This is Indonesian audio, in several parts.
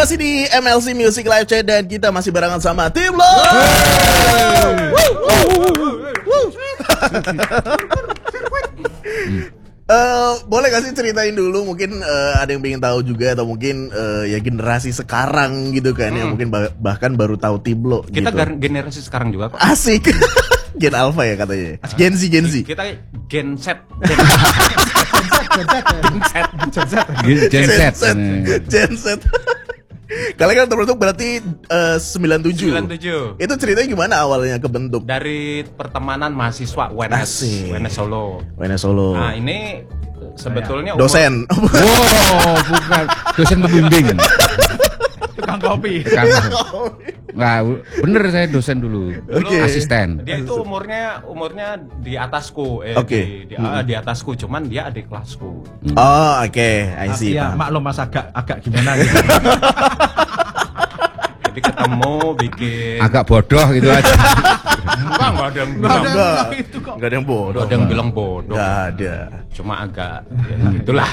masih di MLC Music Live Chat dan kita masih barengan sama tim lo. Boleh gak sih ceritain dulu mungkin ada yang pengen tahu juga atau mungkin ya generasi sekarang gitu kan ya mungkin bahkan baru tahu Tiblo kita gitu. Generasi sekarang juga kok. Asik. Gen Alpha ya katanya. Gen Z. Kita Gen Z. Gen Z. Kalian kan terbentuk berarti 97. Itu ceritanya gimana awalnya kebentuk? Dari pertemanan mahasiswa UNS Solo. Nah, ini sebetulnya dosen. Wow, bukan dosen pembimbing. tukang kopi. Nggak, bener saya dosen dulu. Asisten. Dia itu umurnya di atasku, di atasku, cuman dia adik kelasku. Oh, oke, I see. Ya, maklum Mas agak gimana gitu. Jadi ketemu bikin agak bodoh gitu aja. Enggak ada yang bilang itu kok. Enggak ada yang bodoh. Ada yang bilang bodoh. Enggak ada. Cuma agak ya, gitulah.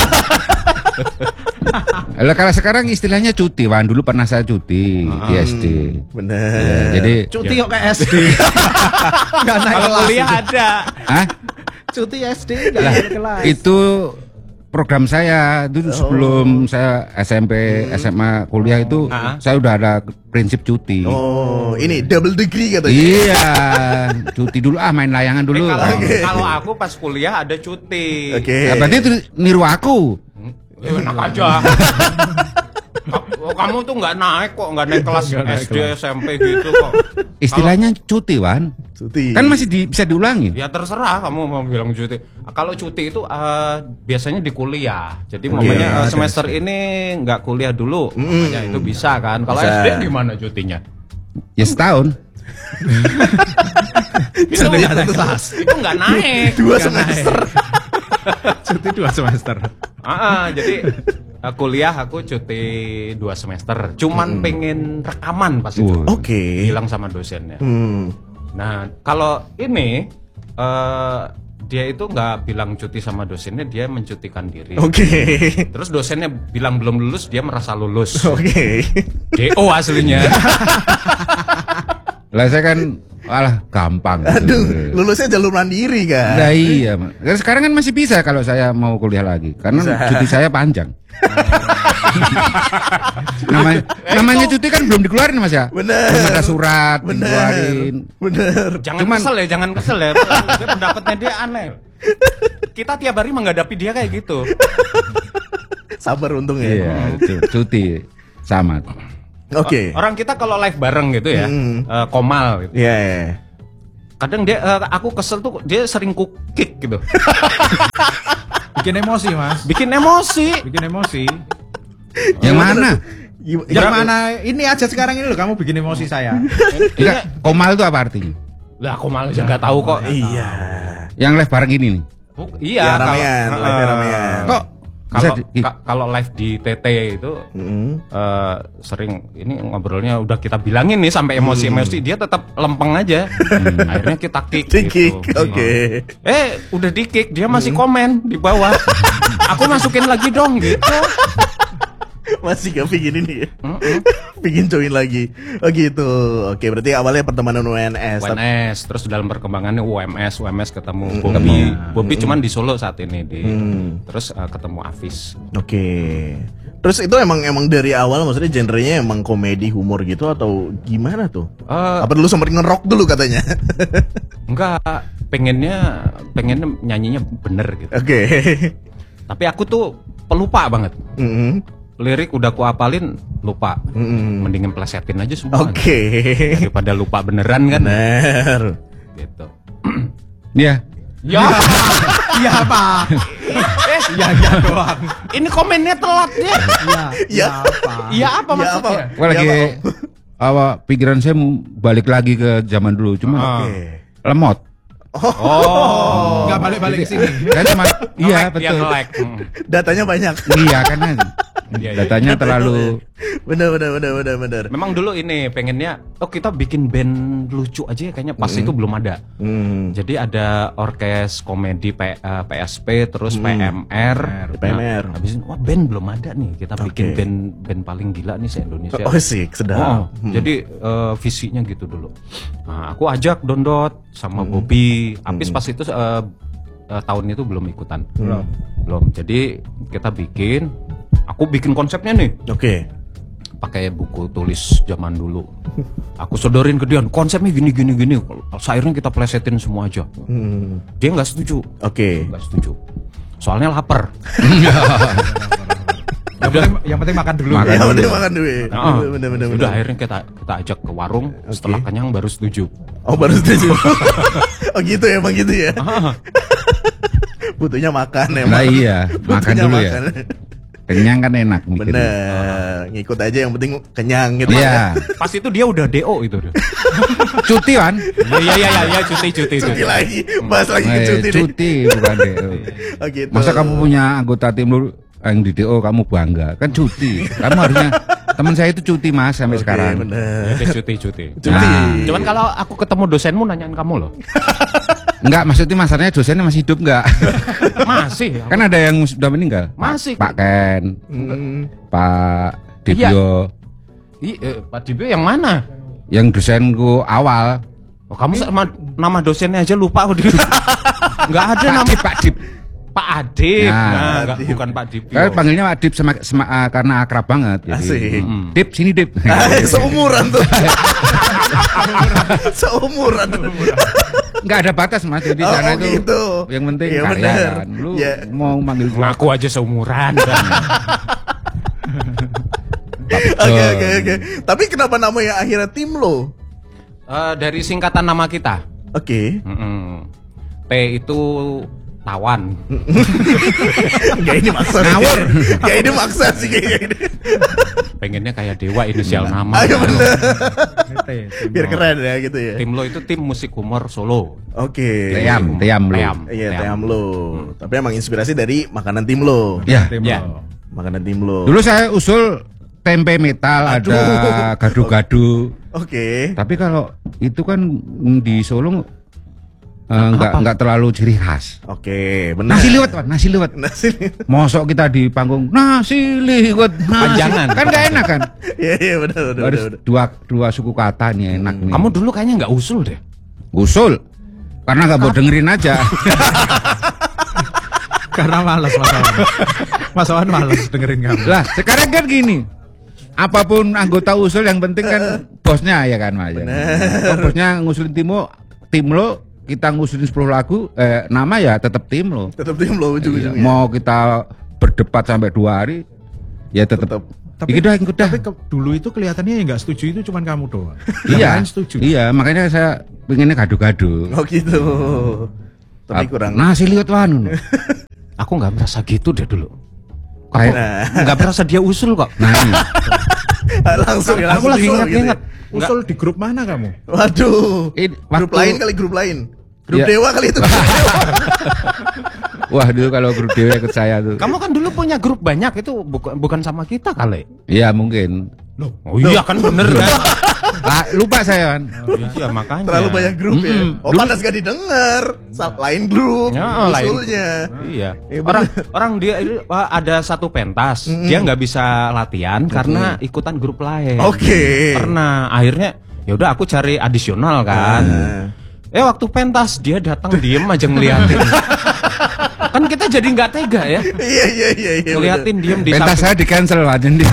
Kalau sekarang istilahnya cuti, Wan. Dulu pernah saya cuti di SD. Bener. Ya, jadi Cuti kok ke SD. Enggak naik Kalau kelas. kuliah ada. Hah? Cuti SD enggak naik kelas. Itu program saya itu sebelum saya SMP, SMA, kuliah itu saya udah ada prinsip cuti. Oh, ini double degree katanya. Iya, cuti dulu main layangan dulu. Kalau aku pas kuliah ada cuti. Oke. Nah, berarti itu niru aku. Enak aja. Kamu tuh nggak naik kelas SD, SMP gitu kok. Istilahnya cuti, Wan. Cuti. Kan masih bisa diulangin. Ya terserah kamu mau bilang cuti. Kalau cuti itu biasanya di kuliah. Jadi mamanya semester ini nggak kuliah dulu. Mamanya itu bisa kan. Kalau SD gimana cutinya? Ya setahun. Itu nggak naik. 2 semester. Cuti 2 semester. Jadi kuliah aku cuti 2 semester. Cuman pengen rekaman pas itu. Oke. Bilang sama dosennya. Nah, kalau ini dia itu nggak bilang cuti sama dosennya, dia mencutikan diri. Oke. Terus dosennya bilang belum lulus, dia merasa lulus. Oke. DO aslinya. Lah saya kan gampang. Aduh, lulusnya jalur mandiri kan. Nah, iya, Mas. Sekarang kan masih bisa kalau saya mau kuliah lagi karena cuti saya panjang. namanya cuti kan belum dikeluarin, Mas ya. Bener. Belum ada surat dikeluarin. Bener. Jangan kesel ya. Dia pendapatnya dia aneh. Kita tiap hari menghadapi dia kayak gitu. Sabar untung ya. Iya, cuti sama. Oke. Orang kita kalau live bareng gitu ya, Komal gitu. Iya. Kadang dia aku kesel tuh dia sering kick gitu. Bikin emosi, Mas. Bikin emosi. Yang mana? Yang mana? Ini aja sekarang ini loh kamu bikin emosi saya. Enggak, komal itu apa artinya? Lah Komal aja nggak tahu kok. Iya. Yang live bareng ini nih. Iya, ramean. Kok kalau live di TT itu sering ini ngobrolnya udah kita bilangin nih sampai emosi dia tetap lempeng aja. Akhirnya kita kick gitu. Oke. Udah di kick dia masih komen di bawah. Aku masukin lagi dong gitu. Masih gak pingin ini ya? Pingin join lagi. Oh gitu. Oke, berarti awalnya pertemanan UNS. Terus dalam perkembangannya UMS ketemu Bobby cuman di Solo saat ini terus ketemu Afis. Oke. Terus itu emang dari awal maksudnya genrenya emang komedi humor gitu atau gimana tuh? Apa dulu sempat ngerok dulu katanya? Enggak, pengennya nyanyinya bener gitu. Oke. Tapi aku tuh pelupa banget. Lirik udah ku apalin lupa. Mendingan plesetin aja semua. Oke. Daripada lupa beneran kan. Bener. Gitu. Iya. Ya. Iya apa? Iya doang. Ini komennya telat ya. Iya apa? Iya apa maksudnya? Gua lagi pikiran saya balik lagi ke zaman dulu, cuma lemot. Enggak balik-balik ke sini. Kan cuma iya betul. Datanya banyak. Iya kan Iya, iya. Datanya terlalu Bener. Memang dulu ini pengennya kita bikin band lucu aja ya, kayaknya pas itu belum ada. Jadi ada orkes komedi PSP terus PMR. Habis itu band belum ada nih. Kita bikin band paling gila nih se-Indonesia. Oh sih, sedap. Jadi visinya gitu dulu. Nah, aku ajak Dondot sama Bobby. Apis pas itu tahun itu belum ikutan. Belum. Jadi kita aku bikin konsepnya nih. Oke. Pakai buku tulis zaman dulu. Aku sodorin ke dia, konsepnya gini. Akhirnya kita plesetin semua aja. Dia nggak setuju. Oke. Nggak setuju. Soalnya lapar. Yang penting makan dulu. Yang penting makan dulu. Bener. Udah akhirnya kita ajak ke warung. Setelah kenyang baru setuju. Oh baru setuju. Oh gitu ya, emang gitu ya. Butuhnya makan emang. Nah iya, makan Butuhnya dulu ya. Kenyang kan enak mikir. Bener, ngikut aja yang penting kenyang gitu. Iya. Pas itu dia udah DO itu. Cuti kan? Iya, cuti. Cuti lagi, bahas lagi ke cuti nih. Cuti bukan DO. Oh gitu. Masa kamu punya anggota tim lu yang di DO kamu bangga? Kan cuti. Kamu harusnya teman saya itu cuti Mas sampai sekarang. Bener. Ya, cuti. Nah. Cuman kalau aku ketemu dosenmu nanyain kamu loh. Enggak, maksudnya masalahnya dosennya masih hidup enggak? Masih. Kan ada yang sudah meninggal. Masih. Pak Ken, Pak Dibio. Pak Dibio yang mana? Yang dosenku awal. Oh, kamu sama nama dosennya aja lupa aku. Enggak ada nama Pak Dip. Pak Adip. Nah, Nah, bukan Pak Dibio. Kan panggilnya Pak Dip karena akrab banget. Jadi, Asik. Dip sini Dip. Seumuran tuh. Seumuran. Enggak ada batas Mas. Jadi sana itu gitu. yang penting Iya, karya bener. kan. Lu Ya. mau manggil gua Aku aja seumuran. Oke. Tapi kenapa namanya akhirnya tim lo? Dari singkatan nama kita. Oke. T itu tawan. Gak ini maksa. Ngawur. Gak ini maksa sih kayaknya ini. Pengennya kayak dewa inisial nama. Ayo bener. Biar keren ya gitu ya. Tim lo itu tim musik humor Solo. Oke. Team lu. Iya, team lo. Tapi emang inspirasi dari makanan tim lo. Ya. Ya. Makanan tim lo. Dulu saya usul tempe metal, Aduh. ada gado-gado. Oke. Tapi kalau itu kan di Solo nggak terlalu ciri khas. Oke, benar. Nasi liwet, Pak, nasi liwet. Nasi. Mosok kita di panggung nasi liwet, Panjangan. kan nggak enak kan? Iya, benar. Harus dua suku kata nih enak nih. Kamu dulu kayaknya nggak usul deh. Usul karena nggak mau dengerin aja. Karena malas Mas Awan malas dengerin kamu. Lah sekarang kan gini. Apapun anggota usul yang penting kan bosnya ya kan Mas. Kalau bosnya ngusulin tim lo kita ngusulin 10 lagu nama ya tetap tim lo. Tetap tim lo ujung-ujungnya. Mau kita berdebat sampai 2 hari ya tetap. Tapi Ikut dah. dulu itu kelihatannya yang nggak setuju itu cuman kamu doang. Yang Iya. lain setuju. Iya, makanya saya pengennya gado-gado. Oh gitu. Tapi kurang. Nasi liwet wanu. Aku nggak merasa gitu deh dulu. Kayak Nggak merasa dia usul kok. nah, ini. Langsung ya. Aku lagi ingat-ingat. Usul di grup mana kamu? Waduh. Waktu- Grup lain. Grup Iya. Dewa kali itu. Wah, dulu kalau grup dewe ikut saya tuh. Kamu kan dulu punya grup banyak itu bukan sama kita kali. Iya, mungkin. Oh iya kan bener kan. Lah, lupa saya kan. Iya makanya. Terlalu banyak grup ya. Oh, pantas gak didengar. Lain grup. Ya, lain. Usulnya. Iya. Ya, Orang dia ada satu pentas, dia nggak bisa latihan karena ikutan grup lain. Oke. Pernah akhirnya ya udah aku cari adisional kan. Waktu pentas dia datang diem aja ngeliatin. Kan kita jadi nggak tega ya. Iya. Ngeliatin diem di Pentas saya di cancel aja nih.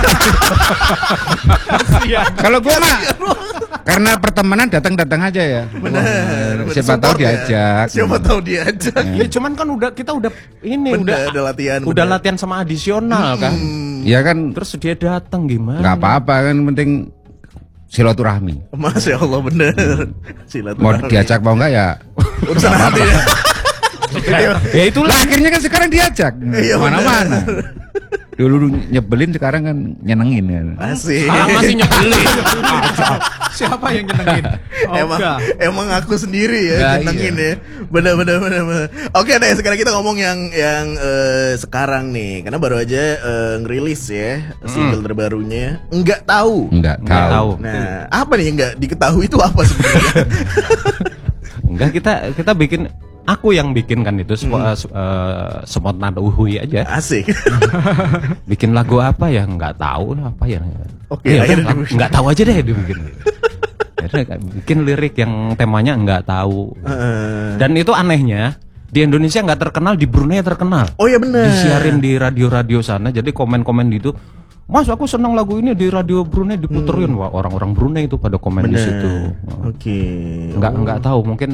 Kalau gua mah karena pertemanan datang aja ya. Benar. Siapa tahu diajak. Siapa tahu diajak. Ya cuman kan kita udah ini Bener, udah latihan, udah bener. latihan sama adisional kan. Iya kan Terus dia datang gimana? nggak apa-apa kan penting silaturahmi. Masya Allah bener. Mau diajak mau enggak ya? Urusan hati ya. Ya itulah. Lah akhirnya kan sekarang diajak Iya, mana-mana. Dulu nyebelin, sekarang kan nyenengin kan. Asik. Sekarang masih nyebelin. Siapa yang nyenengin? Emang aku sendiri ya Ya, nyenengin iya. ya. Bener. Oke deh, sekarang kita ngomong yang sekarang nih, karena baru aja ngerilis ya single terbarunya. Enggak tahu. Enggak Nggak tahu. Nah, apa nih yang enggak diketahui itu apa sebenarnya? Enggak, kita bikin, aku yang bikin kan itu spontan uhui aja. Asik. Bikin lagu apa ya nggak tahu lah apa ya. Oke, Ya akhirnya udah, nggak tahu aja deh dibikin. Akhirnya bikin lirik yang temanya nggak tahu. Dan itu anehnya di Indonesia nggak terkenal, di Brunei terkenal. Oh ya benar. Disiarin di radio-radio sana. Jadi komen-komen gitu. Mas, aku senang lagu ini di radio Brunei diputerin. Wah, orang-orang Brunei itu pada komen di situ. Oke. Nggak tahu, mungkin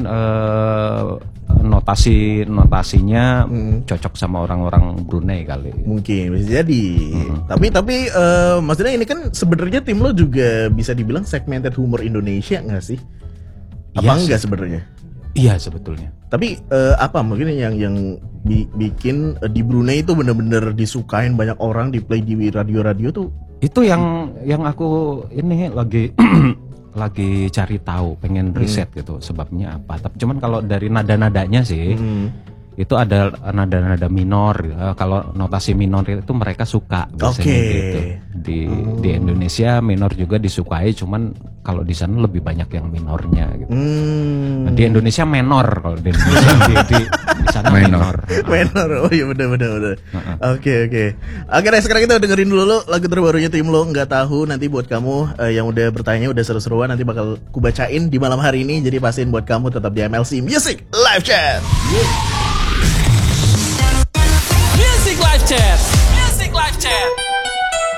notasinya cocok sama orang-orang Brunei kali. Mungkin bisa jadi. Tapi maksudnya ini kan sebenarnya tim lo juga bisa dibilang segmented humor Indonesia nggak sih? Apa Iya enggak sih. sebenarnya? Iya sebetulnya. Tapi apa mungkin yang bikin di Brunei itu bener-bener disukain banyak orang, di play di radio-radio tuh? Itu yang aku ini lagi lagi cari tahu, pengen riset gitu sebabnya apa. Tapi cuman kalau dari nada-nadanya sih itu ada nada-nada minor. Kalau notasi minor itu mereka suka biasanya gitu. Di Indonesia minor juga disukai, cuman kalau di sana lebih banyak yang minornya gitu. Nah, di Indonesia menor, kalau di Indonesia di sana minor. Menor. Oh iya bener. Oke. Oke deh, sekarang kita dengerin dulu lagu terbarunya tim lo, Nggak Tahu. Nanti buat kamu yang udah bertanya, udah seru-seruan, nanti bakal kubacain di malam hari ini. Jadi pastiin buat kamu tetap di MLC Music Live Chat. Music Live Chat.